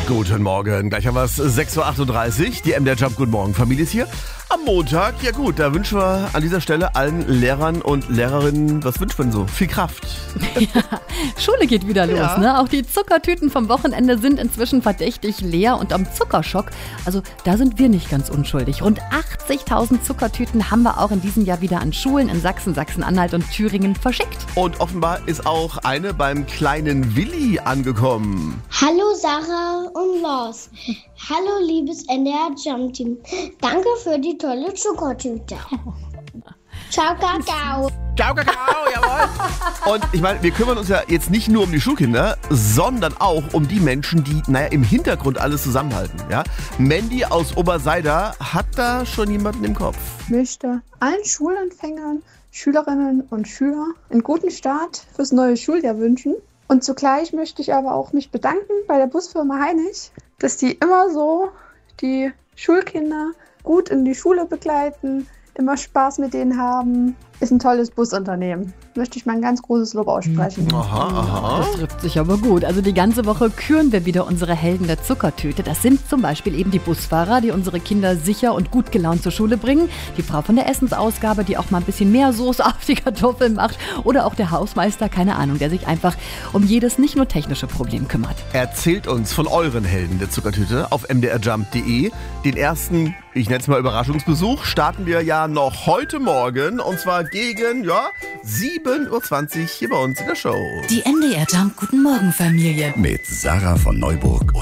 Guten Morgen, gleich haben wir es 6.38 Uhr. Die MDR Jump Guten Morgen Familie ist hier. Am Montag, ja gut, da wünschen wir an dieser Stelle allen Lehrern und Lehrerinnen, was wünscht man so? Viel Kraft. Ja, Schule geht wieder los, ne? Auch die Zuckertüten vom Wochenende sind inzwischen verdächtig leer und am Zuckerschock, also da sind wir nicht ganz unschuldig. Rund 80.000 Zuckertüten haben wir auch in diesem Jahr wieder an Schulen in Sachsen, Sachsen-Anhalt und Thüringen verschickt. Und offenbar ist auch eine beim kleinen Willi angekommen. Hallo Sarah und Lars. Hallo liebes NDR Jump Team. Danke für die tolle Zuckertüte. Ciao, Kakao. Ciao, Kakao, jawohl. Und ich meine, wir kümmern uns ja jetzt nicht nur um die Schulkinder, sondern auch um die Menschen, die, im Hintergrund alles zusammenhalten. Ja? Mandy aus Oberseida hat da schon jemanden im Kopf. Ich möchte allen Schulanfängern, Schülerinnen und Schülern einen guten Start fürs neue Schuljahr wünschen. Und zugleich möchte ich aber auch mich bedanken bei der Busfirma Heinig, dass die immer so die Schulkinder gut in die Schule begleiten, immer Spaß mit denen haben. Ist ein tolles Busunternehmen. Möchte ich mal ein ganz großes Lob aussprechen. Aha. Das trifft sich aber gut. Also die ganze Woche küren wir wieder unsere Helden der Zuckertüte. Das sind zum Beispiel eben die Busfahrer, die unsere Kinder sicher und gut gelaunt zur Schule bringen. Die Frau von der Essensausgabe, die auch mal ein bisschen mehr Soße auf die Kartoffeln macht. Oder auch der Hausmeister, keine Ahnung, der sich einfach um jedes nicht nur technische Problem kümmert. Erzählt uns von euren Helden der Zuckertüte auf mdrjump.de. Den ersten, ich nenne es mal Überraschungsbesuch, starten wir ja noch heute Morgen. Und zwar gegen 7.20 Uhr hier bei uns in der Show. Die MDR Jump Guten Morgen Familie. Mit Sarah von Neuburg